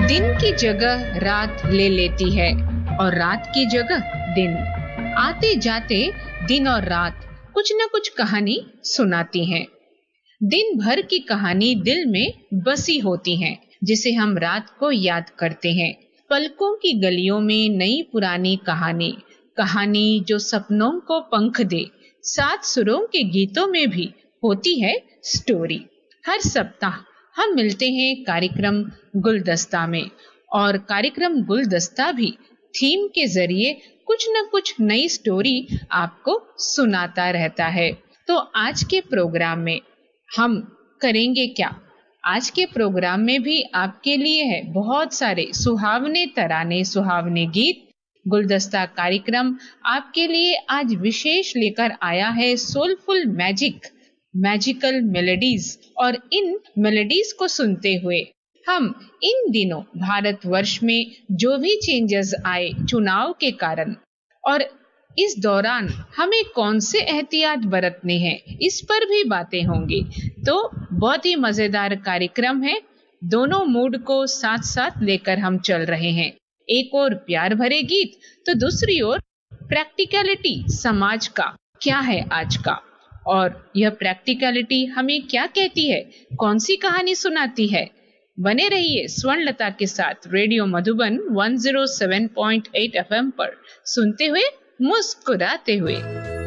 दिन की जगह रात ले लेती है और रात की जगह दिन। आते जाते दिन और रात कुछ न कुछ कहानी सुनाती हैं। दिन भर की कहानी दिल में बसी होती है, जिसे हम रात को याद करते हैं। पलकों की गलियों में नई पुरानी कहानी, कहानी जो सपनों को पंख दे। सात सुरों के गीतों में भी होती है स्टोरी। हर सप्ताह हम मिलते हैं कार्यक्रम गुलदस्ता में, और कार्यक्रम गुलदस्ता भी थीम के जरिए कुछ न कुछ नई स्टोरी आपको सुनाता रहता है। तो आज के प्रोग्राम में हम करेंगे क्या? आज के प्रोग्राम में भी आपके लिए है बहुत सारे सुहावने तराने, सुहावने गीत। गुलदस्ता कार्यक्रम आपके लिए आज विशेष लेकर आया है सोलफुल मैजिकल मेलोडीज। और इन मेलोडीज को सुनते हुए हम इन दिनों भारतवर्ष में जो भी चेंजेस आए चुनाव के कारण, और इस दौरान हमें कौन से एहतियात बरतने हैं, इस पर भी बातें होंगी। तो बहुत ही मजेदार कार्यक्रम है। दोनों मूड को साथ साथ लेकर हम चल रहे हैं। एक और प्यार भरे गीत, तो दूसरी ओर प्रैक्टिकलिटी, समाज का क्या है आज का, और यह प्रैक्टिकलिटी हमें क्या कहती है, कौन सी कहानी सुनाती है। बने रहिए स्वर्णलता के साथ रेडियो मधुबन 107.8 FM पर, सुनते हुए मुस्कुराते हुए।